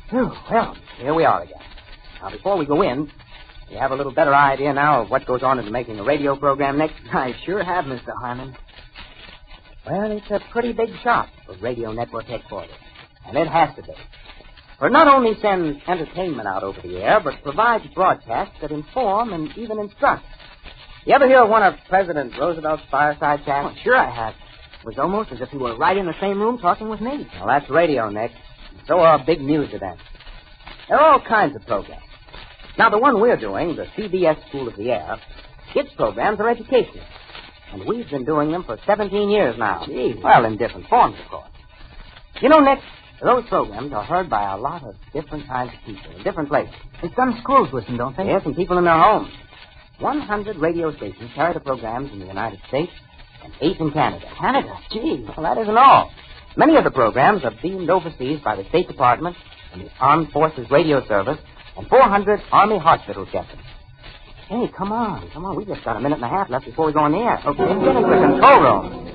Whew, well, here we are again. Now, before we go in, you have a little better idea now of what goes on into making a radio program next? I sure have, Mr. Harmon. Well, it's a pretty big shot for Radio Network headquarters. And it has to be. For it not only sends entertainment out over the air, but provides broadcasts that inform and even instruct. You ever hear one of President Roosevelt's fireside chats? Oh, sure I have. It was almost as if he were right in the same room talking with me. Well, that's radio, Nick. So are big news events. There are all kinds of programs. Now, the one we're doing, the CBS School of the Air, its programs are educational. And we've been doing them for 17 years now. Gee. Well, in different forms, of course. You know, Nick, those programs are heard by a lot of different kinds of people in different places. And some schools listen, don't they? Yes, and people in their homes. 100 radio stations carry the programs in the United States and 8 in Canada. Canada? Gee. Well, that isn't all. Many of the programs are beamed overseas by the State Department and the Armed Forces Radio Service and 400 Army hospitals get them. Hey, come on. We just got a minute and a half left before we go on the air. Okay, get into the control room.